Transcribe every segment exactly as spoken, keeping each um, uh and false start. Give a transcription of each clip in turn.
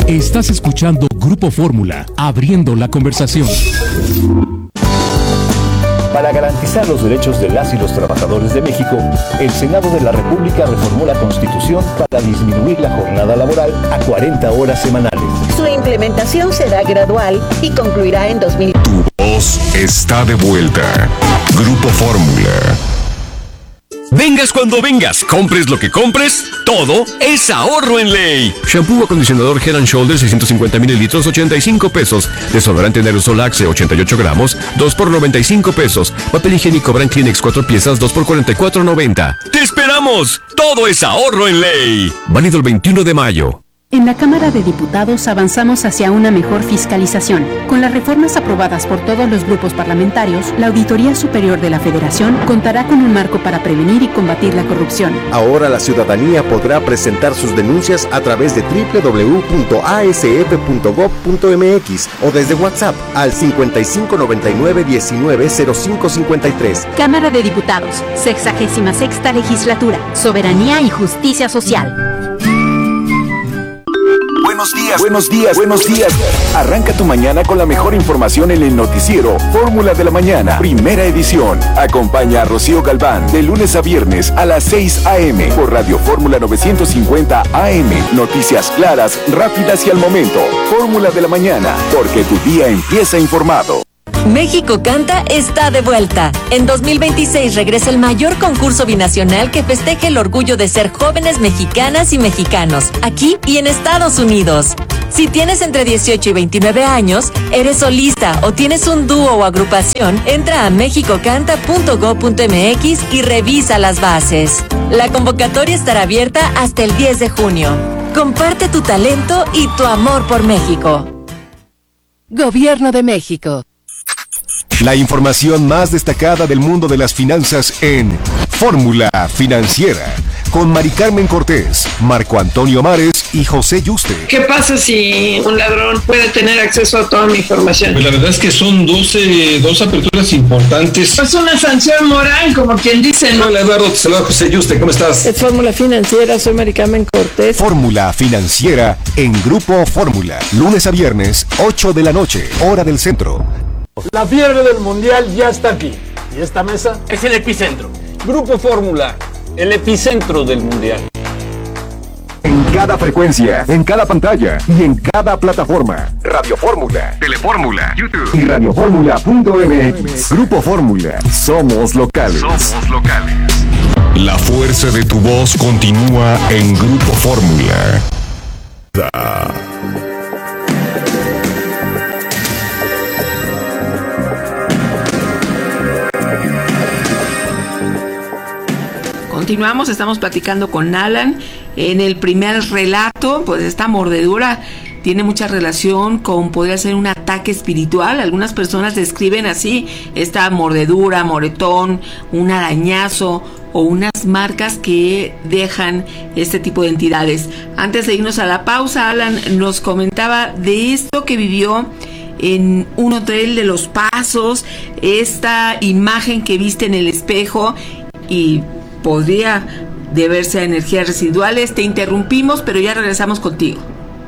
Estás escuchando Grupo Fórmula, abriendo la conversación. Para garantizar los derechos de las y los trabajadores de México, el Senado de la República reformó la Constitución para disminuir la jornada laboral a cuarenta horas semanales. Su implementación será gradual y concluirá en dos mil. Tu voz está de vuelta. Grupo Fórmula. Vengas cuando vengas, compres lo que compres, todo es ahorro en Ley. Shampoo acondicionador Head and Shoulders seiscientos cincuenta mililitros, ochenta y cinco pesos. Desodorante en aerosol Axe, ochenta y ocho gramos, dos por noventa y cinco pesos. Papel higiénico Brand Kleenex, cuatro piezas, dos por cuarenta y cuatro noventa. ¡Te esperamos! Todo es ahorro en Ley. Válido el veintiuno de mayo. En la Cámara de Diputados avanzamos hacia una mejor fiscalización. Con las reformas aprobadas por todos los grupos parlamentarios, la Auditoría Superior de la Federación contará con un marco para prevenir y combatir la corrupción. Ahora la ciudadanía podrá presentar sus denuncias a través de doble u doble u doble u punto a s f punto gob punto m x o desde WhatsApp al cincuenta y cinco noventa y nueve diecinueve cero cinco cincuenta y tres. Cámara de Diputados, sexagésima sexta legislatura, soberanía y justicia social. Buenos días, buenos días, buenos días. Arranca tu mañana con la mejor información en el noticiero Fórmula de la Mañana, primera edición. Acompaña a Rocío Galván de lunes a viernes a las seis a.m. por Radio Fórmula novecientos cincuenta A M. Noticias claras, rápidas y al momento. Fórmula de la Mañana, porque tu día empieza informado. México Canta está de vuelta. En dos mil veintiséis regresa el mayor concurso binacional que festeje el orgullo de ser jóvenes mexicanas y mexicanos, aquí y en Estados Unidos. Si tienes entre dieciocho y veintinueve años, eres solista o tienes un dúo o agrupación, entra a mexico canta punto gob punto m x y revisa las bases. La convocatoria estará abierta hasta el diez de junio. Comparte tu talento y tu amor por México. Gobierno de México. La información más destacada del mundo de las finanzas en Fórmula Financiera, con Mari Carmen Cortés, Marco Antonio Mares y José Yuste. ¿Qué pasa si un ladrón puede tener acceso a toda mi información? Pues la verdad es que son doce, dos aperturas importantes. Es una sanción moral, como quien dice, ¿no? Hola Eduardo, te saluda José Yuste, ¿cómo estás? Es Fórmula Financiera, soy Mari Carmen Cortés. Fórmula Financiera en Grupo Fórmula, lunes a viernes, ocho de la noche, hora del centro. La fiebre del mundial ya está aquí. Y esta mesa es el epicentro. Grupo Fórmula, el epicentro del mundial. En cada frecuencia, en cada pantalla y en cada plataforma. Radio Fórmula, Telefórmula, YouTube y radio fórmula punto m x. Grupo Fórmula, somos locales. Somos locales. La fuerza de tu voz continúa en Grupo Fórmula. Continuamos, estamos platicando con Alan. En el primer relato, pues esta mordedura tiene mucha relación con, podría ser un ataque espiritual. Algunas personas describen así esta mordedura, moretón, un arañazo o unas marcas que dejan este tipo de entidades. Antes de irnos a la pausa, Alan nos comentaba de esto que vivió en un hotel de Los Pasos, esta imagen que viste en el espejo y podría deberse a energías residuales. Te interrumpimos, pero ya regresamos contigo.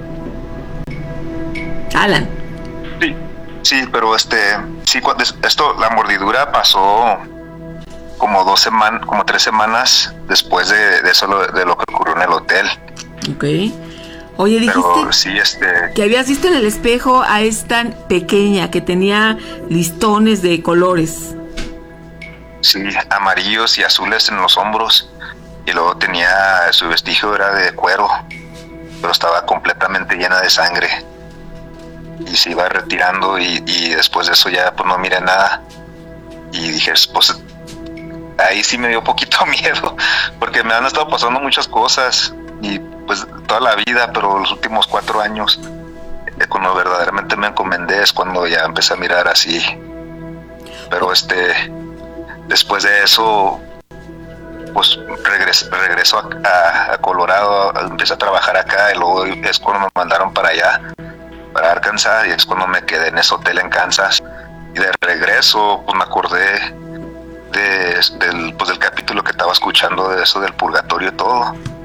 Alan. Sí, sí, pero este, sí, cuando esto, la mordidura pasó como dos semanas, como tres semanas después de, de eso, de lo que ocurrió en el hotel. Ok. Oye, dijiste pero, sí, este... que habías visto en el espejo a esta pequeña que tenía listones de colores. Sí, amarillos y azules en los hombros, y luego tenía, su vestigio era de cuero, pero estaba completamente llena de sangre, y se iba retirando, y, y después de eso ya pues no miré nada, y dije, pues ahí sí me dio poquito miedo, porque me han estado pasando muchas cosas, y pues toda la vida, pero los últimos cuatro años, eh, cuando verdaderamente me encomendé es cuando ya empecé a mirar así, pero este... Después de eso, pues regreso, regreso a, a, a Colorado, empecé a trabajar acá y luego es cuando me mandaron para allá, para Arkansas, y es cuando me quedé en ese hotel en Kansas. Y de regreso, pues me acordé de, del, pues, del capítulo que estaba escuchando de eso del purgatorio y todo.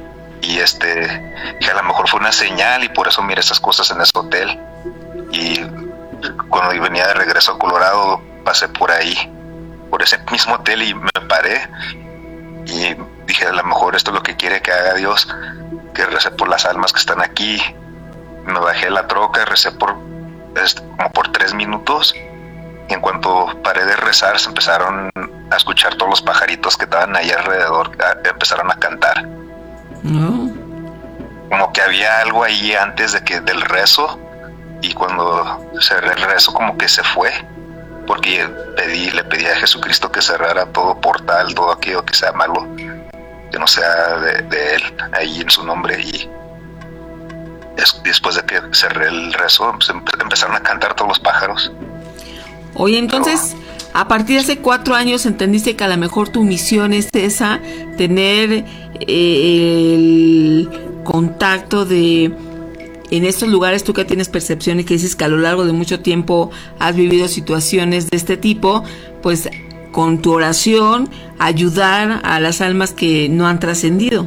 y este, que a lo mejor fue una señal y por eso miré esas cosas en ese hotel. Y cuando venía de regreso a Colorado, pasé por ahí, por ese mismo hotel, y me paré y dije, a lo mejor esto es lo que quiere que haga Dios, que recé por las almas que están aquí. Me bajé de la troca, recé por este, como por tres minutos, y en cuanto paré de rezar se empezaron a escuchar todos los pajaritos que estaban ahí alrededor, a, empezaron a cantar. No. Como que había algo ahí antes de que del rezo, y cuando cerré el rezo como que se fue, porque pedí, le pedí a Jesucristo que cerrara todo portal, todo aquello que sea malo, que no sea de, de él, ahí en su nombre. Y es, después de que cerré el rezo, pues empezaron a cantar todos los pájaros. Oye, entonces, Pero, a partir de hace cuatro años entendiste que a lo mejor tu misión es esa, tener eh, el contacto de... En estos lugares, tú que tienes percepción y que dices que a lo largo de mucho tiempo has vivido situaciones de este tipo, pues con tu oración ayudar a las almas que no han trascendido.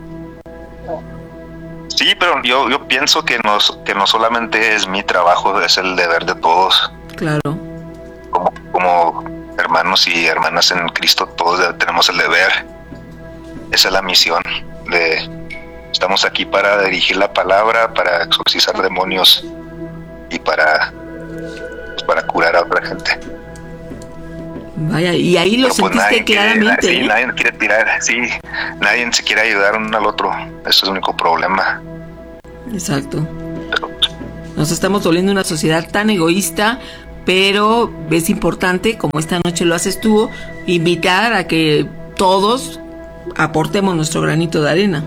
Sí, pero yo, yo pienso que no, que no solamente es mi trabajo, es el deber de todos. Claro. Como, como hermanos y hermanas en Cristo, todos tenemos el deber. Esa es la misión de... Estamos aquí para dirigir la palabra, para exorcizar demonios y para, pues, para curar a otra gente. Vaya, y ahí lo Pero, sentiste pues, claramente. Quiere, sí, ¿eh? Nadie quiere tirar, sí, nadie se quiere ayudar uno al otro. Eso es el único problema. Exacto. Nos estamos volviendo una sociedad tan egoísta, pero es importante, como esta noche lo haces tú, invitar a que todos aportemos nuestro granito de arena.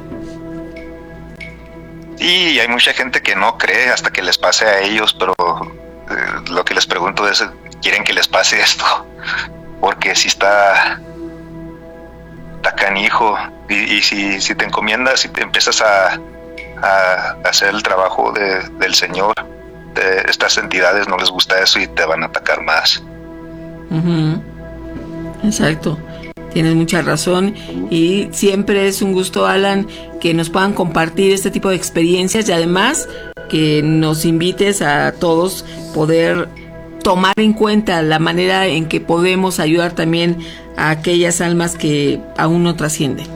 Sí, hay mucha gente que no cree hasta que les pase a ellos, pero eh, lo que les pregunto es, ¿quieren que les pase esto? Porque si está, está canijo, y, y si, si te encomiendas y te empiezas a, a hacer el trabajo de, del Señor, de estas entidades no les gusta eso y te van a atacar más. Uh-huh. Exacto. Tienes mucha razón, y siempre es un gusto, Alan, que nos puedan compartir este tipo de experiencias, y además que nos invites a todos poder tomar en cuenta la manera en que podemos ayudar también a aquellas almas que aún no trascienden.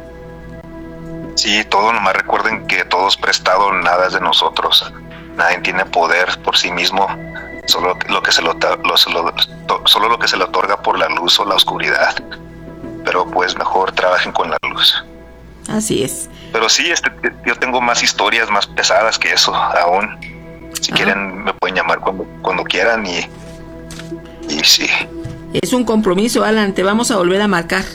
Sí, todo, nomás recuerden que todo es prestado, nada es de nosotros, nadie tiene poder por sí mismo, solo lo que se lo, lo, solo, solo lo que se le otorga por la luz o la oscuridad. Pero pues mejor trabajen con la luz. Así es. Pero sí, este, yo tengo más historias más pesadas que eso aún. Si ah. quieren me pueden llamar cuando, cuando quieran y, y sí. Es un compromiso, Alan, te vamos a volver a marcar.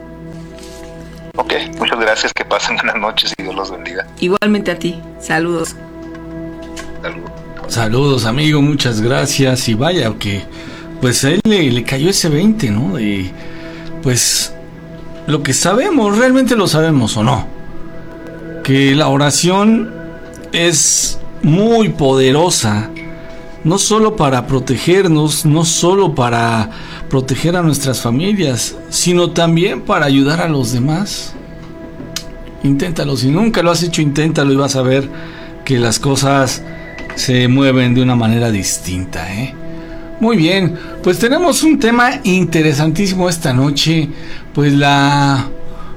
Ok, muchas gracias, que pasen buenas noches y Dios los bendiga. Igualmente a ti, saludos. Saludos. Saludos, amigo, muchas gracias. Y vaya que pues a él le, le cayó ese veinte, ¿no? De pues lo que sabemos, realmente lo sabemos o no, que la oración es muy poderosa, no solo para protegernos, no solo para proteger a nuestras familias, sino también para ayudar a los demás. Inténtalo, si nunca lo has hecho, inténtalo y vas a ver que las cosas se mueven de una manera distinta, ¿eh? Muy bien, pues tenemos un tema interesantísimo esta noche, pues la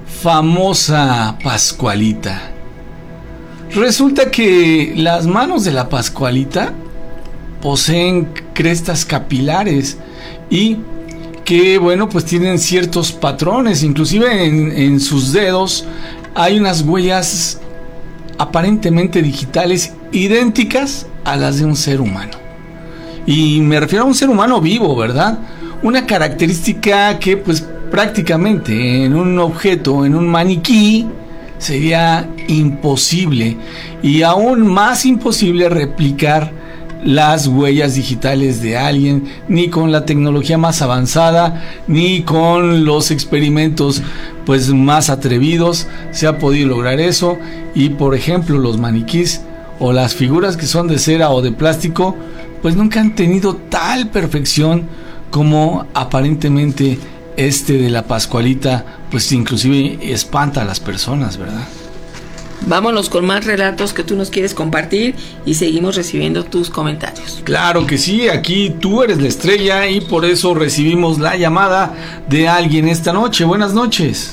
famosa Pascualita. Resulta que las manos de la Pascualita poseen crestas capilares y que, bueno, pues tienen ciertos patrones, inclusive en, en sus dedos hay unas huellas aparentemente digitales idénticas a las de un ser humano. Y me refiero a un ser humano vivo, ¿verdad? Una característica que pues prácticamente en un objeto, en un maniquí, sería imposible, y aún más imposible replicar las huellas digitales de alguien, ni con la tecnología más avanzada, ni con los experimentos pues más atrevidos se ha podido lograr eso. Y por ejemplo los maniquís o las figuras que son de cera o de plástico pues nunca han tenido tal perfección como aparentemente este de la Pascualita, pues inclusive espanta a las personas, ¿verdad? Vámonos con más relatos que tú nos quieres compartir y seguimos recibiendo tus comentarios. Claro que sí, aquí tú eres la estrella y por eso recibimos la llamada de alguien esta noche. Buenas noches.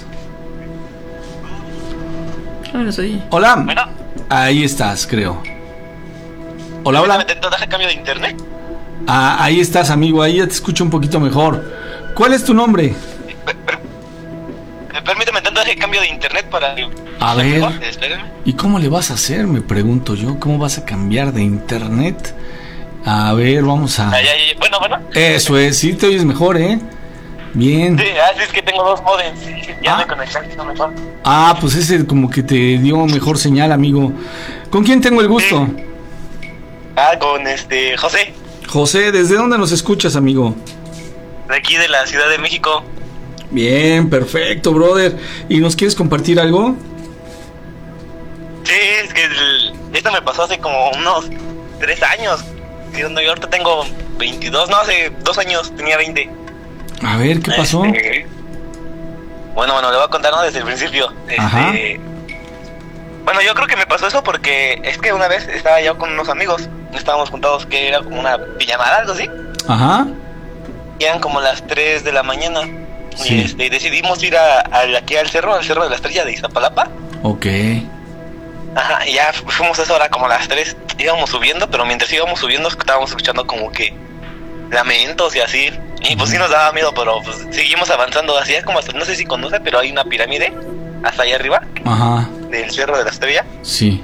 Bueno, soy... Hola. Bueno. Ahí estás, creo. Hola, hola. ¿Me intentó dar cambio de internet? Ah, ahí estás, amigo, ahí ya te escucho un poquito mejor. ¿Cuál es tu nombre? Per, per, permíteme intento dar cambio de internet para... A ver, Espérenme. ¿y cómo le vas a hacer? Me pregunto yo, ¿cómo vas a cambiar de internet? A ver, vamos a... Ah, ya, ya, ya. Bueno, bueno. Eso es, sí te oyes mejor, ¿eh? Bien. Sí, ah, sí, es que tengo dos modems. Ya me conecté, no mejor. Ah, pues ese como que te dio mejor señal, amigo. ¿Con quién tengo el gusto? Sí. Ah, con este, José. José, ¿desde dónde nos escuchas, amigo? De aquí de la Ciudad de México. Bien, perfecto, brother. ¿Y nos quieres compartir algo? Sí, es que el, esto me pasó hace como unos tres años. Yo ahorita tengo veintidós, no, hace dos años tenía veinte. A ver, ¿qué pasó? Este, bueno, bueno, le voy a contar, ¿no? Desde el principio. Ajá. Este, bueno, yo creo que me pasó eso porque es que una vez estaba yo con unos amigos, estábamos juntados, que era como una pijamada, algo así. Ajá. Y eran como las tres de la mañana. Sí. Y este, decidimos ir a, a aquí al cerro, al cerro de la Estrella de Iztapalapa. Ok. Ajá, y ya fuimos a esa hora como a las tres. Íbamos subiendo, pero mientras íbamos subiendo estábamos escuchando como que lamentos y así. Y pues sí nos daba miedo, pero pues seguimos avanzando. Así es como hasta, no sé si conoce, pero hay una pirámide hasta allá arriba. Ajá. Del cerro de la Estrella. Sí.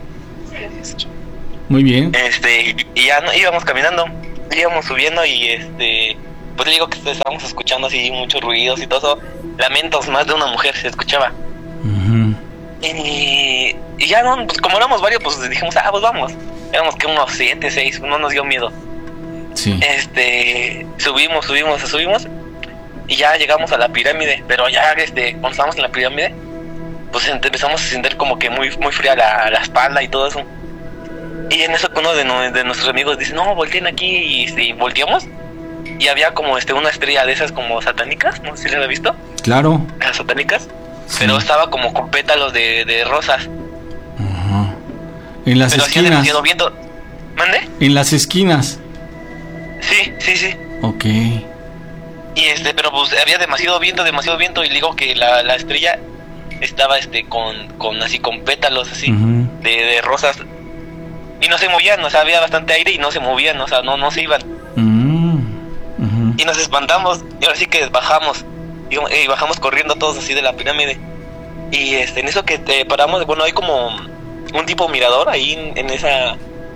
Muy bien. Este, y, y ya no, íbamos caminando, íbamos subiendo y este, pues le digo que estábamos escuchando así muchos ruidos y todo eso. Lamentos más de una mujer se escuchaba. Uh-huh. Y, y ya no, pues como éramos varios, pues dijimos, ah, pues vamos. Éramos que unos siete, seis, no nos dio miedo. Sí. Este, subimos, subimos, subimos y ya llegamos a la pirámide, pero ya este, cuando estábamos en la pirámide, pues empezamos a sentir como que muy, muy fría la, la espalda y todo eso. Y en eso uno de, no, de nuestros amigos dice, no, volteen aquí, y, este, y volteamos y había como este una estrella de esas como satánicas, no sé si la había visto. Claro. Las satánicas. Sí. Pero estaba como con pétalos de, de rosas. Uh-huh. En las pero esquinas. hacía demasiado viento. ¿Mande? En las esquinas. Sí, sí, sí. Ok. Y este, pero pues había demasiado viento, demasiado viento, y digo que la, la estrella estaba este con, con así con pétalos así, uh-huh, de, de rosas, y no se movían, o sea, había bastante aire y no se movían, o sea, no, no se iban. Uh-huh. Uh-huh. Y nos espantamos, y ahora sí que bajamos, y, y bajamos corriendo todos así de la pirámide. Y este, en eso que te paramos, bueno, hay como un tipo mirador ahí en, en esa,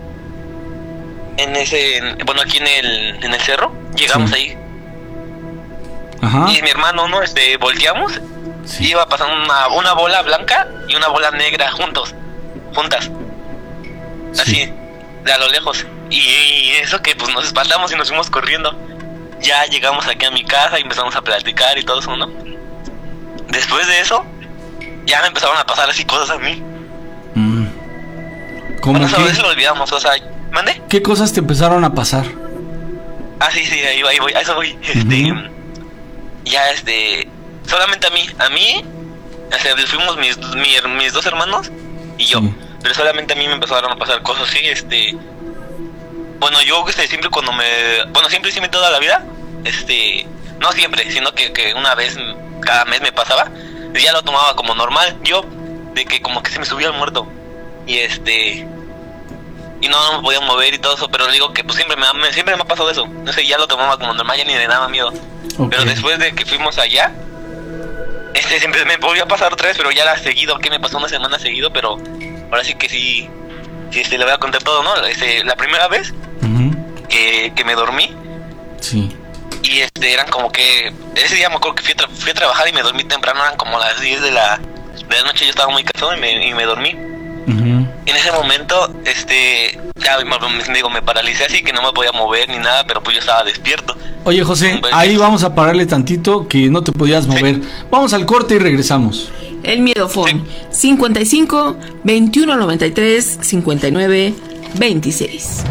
en ese, en, bueno, aquí en el, en el cerro, llegamos sí. ahí. Ajá. Y mi hermano, ¿no? Este, volteamos, sí. Iba pasando una, una bola blanca y una bola negra juntos, juntas, sí. Así, de a lo lejos. Y, y eso que pues nos espantamos y nos fuimos corriendo. Ya llegamos aquí a mi casa y empezamos a platicar y todo eso, ¿no? Después de eso, ya me empezaron a pasar así cosas a mí. Mm. ¿Cómo bueno, qué? A veces lo olvidamos, o sea, ¿mande? ¿Qué cosas te empezaron a pasar? Ah, sí, sí, ahí voy, ahí voy, a eso voy. Este, uh-huh. Ya, este, solamente a mí, a mí, o sea, fuimos mis, mis, mis dos hermanos y yo, sí. Pero solamente a mí me empezaron a pasar cosas así, este, bueno, yo, este, siempre cuando me, bueno, siempre, siempre toda la vida, este, no siempre, sino que, que una vez, cada mes me pasaba, ya lo tomaba como normal, yo, de que como que se me subía el muerto, y este, y no, no me podía mover y todo eso, pero le digo que pues siempre me, me, siempre me ha pasado eso, no sé, ya lo tomaba como normal, ya ni le daba miedo. Okay. Pero después de que fuimos allá, este siempre me volvió a pasar otra vez, pero ya la seguido, que me pasó una semana seguido, pero ahora sí que sí, sí este, le voy a contar todo, ¿no? Este, la primera vez uh-huh. que, que me dormí, sí. Y este, eran como que, ese día me acuerdo que fui a, tra- fui a trabajar y me dormí temprano, eran como las diez de la, de la noche, yo estaba muy cansado y me, y me dormí. Uh-huh. En ese momento, este, ya me, digo, me paralicé así que no me podía mover ni nada, pero pues yo estaba despierto. Oye, José, pues, ahí vamos a pararle tantito que no te podías mover. Sí. Vamos al corte y regresamos. El Miedofón, sí. cincuenta y cinco, veintiuno noventa y tres, cincuenta y nueve, veintiséis.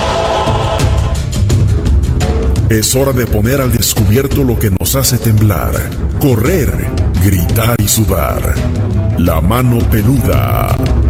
Es hora de poner al descubierto lo que nos hace temblar, correr, gritar y sudar. La Mano Peluda.